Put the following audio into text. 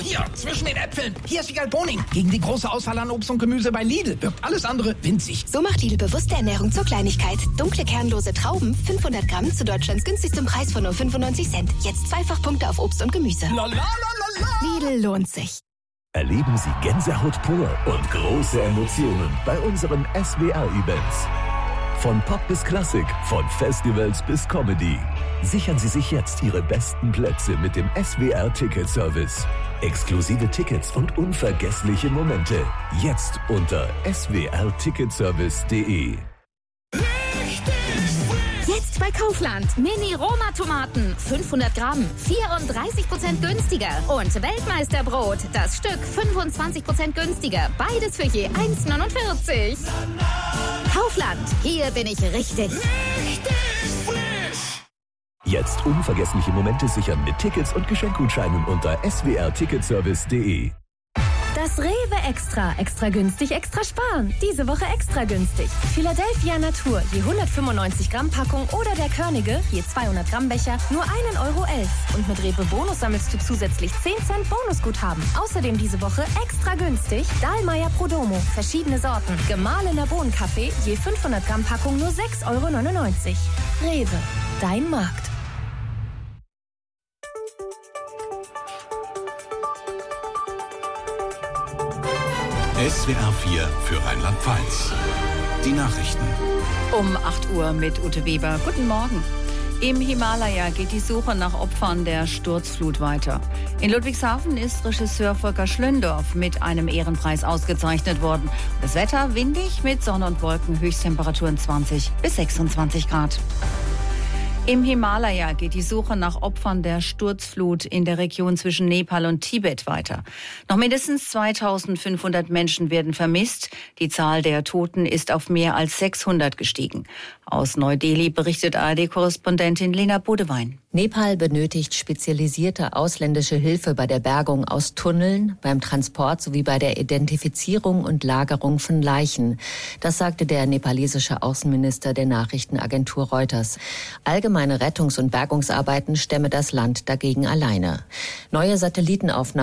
hier, zwischen den Äpfeln. Hier ist Wiegald Boning. Gegen die große Auswahl an Obst und Gemüse bei Lidl wirkt alles andere winzig. So macht Lidl bewusste Ernährung zur Kleinigkeit. Dunkle, kernlose Trauben, 500 Gramm zu Deutschlands günstigstem Preis von nur 95 Cent. Jetzt Zweifachpunkte auf Obst und Gemüse. Lidl lohnt sich. Erleben Sie Gänsehaut pur und große Emotionen bei unseren SWR-Events. Von Pop bis Klassik, von Festivals bis Comedy. Sichern Sie sich jetzt Ihre besten Plätze mit dem SWR-Ticket-Service. Exklusive Tickets und unvergessliche Momente. Jetzt unter swrticketservice.de. Jetzt bei Kaufland. Mini-Roma-Tomaten. 500 Gramm. 34% günstiger. Und Weltmeisterbrot. Das Stück 25% günstiger. Beides für je 1,49. Kaufland. Hier bin ich richtig. Jetzt unvergessliche Momente sichern mit Tickets und Geschenkgutscheinen unter swrticketservice.de. Das Rewe Extra. Extra günstig, extra sparen. Diese Woche extra günstig. Philadelphia Natur, je 195 Gramm Packung oder der Körnige, je 200 Gramm Becher, nur 1,11 Euro. Und mit Rewe Bonus sammelst du zusätzlich 10 Cent Bonusguthaben. Außerdem diese Woche extra günstig Dahlmeier Prodomo, verschiedene Sorten. Gemahlener Bohnenkaffee, je 500 Gramm Packung, nur 6,99 Euro. Rewe, dein Markt. SWR 4 für Rheinland-Pfalz. Die Nachrichten. Um 8 Uhr mit Ute Weber. Guten Morgen. Im Himalaya geht die Suche nach Opfern der Sturzflut weiter. In Ludwigshafen ist Regisseur Volker Schlöndorff mit einem Ehrenpreis ausgezeichnet worden. Das Wetter windig mit Sonne und Wolken, Höchsttemperaturen 20 bis 26 Grad. Im Himalaya geht die Suche nach Opfern der Sturzflut in der Region zwischen Nepal und Tibet weiter. Noch mindestens 2500 Menschen werden vermisst. Die Zahl der Toten ist auf mehr als 600 gestiegen. Aus Neu-Delhi berichtet ARD-Korrespondentin Lena Bodewein. Nepal benötigt spezialisierte ausländische Hilfe bei der Bergung aus Tunneln, beim Transport sowie bei der Identifizierung und Lagerung von Leichen. Das sagte der nepalesische Außenminister der Nachrichtenagentur Reuters. Allgemeine Rettungs- und Bergungsarbeiten stemme das Land dagegen alleine. Neue Satellitenaufnahmen